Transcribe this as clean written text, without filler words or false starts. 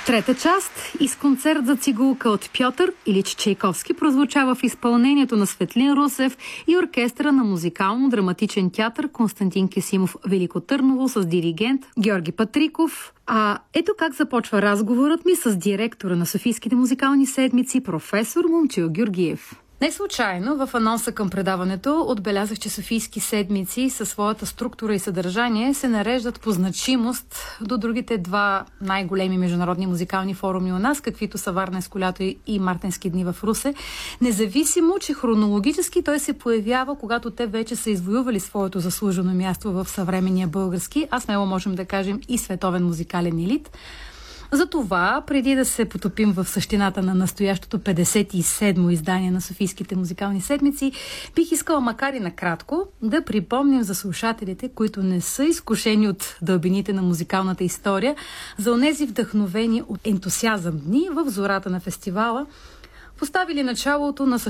Трета част из концерт за цигулка от Пьотър Илич Чайковски прозвучава в изпълнението на Светлин Русев и оркестъра на музикално-драматичен театър Константин Кесимов Велико Търново с диригент Георги Патриков. А ето как започва разговорът ми с директора на Софийските музикални седмици, професор Момчил Георгиев. Не случайно в анонса към предаването отбелязах, че Софийски седмици със своята структура и съдържание се нареждат по значимост до другите два най-големи международни музикални форуми у нас, каквито са Варненско лято и Мартенски дни в Русе. Независимо, че хронологически той се появява, когато те вече са извоювали своето заслужено място в съвременния български, а смело можем да кажем и световен музикален елит. Затова, преди да се потопим в същината на настоящото 57-мо издание на Софийските музикални седмици, бих искала, макар и накратко, да припомним за слушателите, които не са изкушени от дълбините на музикалната история, за онези вдъхновени от ентусиазъм дни в зората на фестивала, поставили началото на